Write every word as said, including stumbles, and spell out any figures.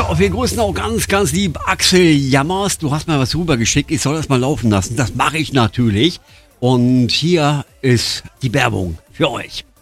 und wir grüßen auch ganz, ganz lieb Axel Jammers. Du hast mir was rübergeschickt, ich soll das mal laufen lassen. Das mache ich natürlich. Und hier ist die Werbung für euch.